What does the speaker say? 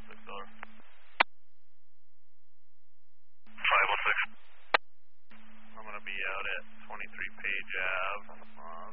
516. I'm going to be out at 23 Page Ave.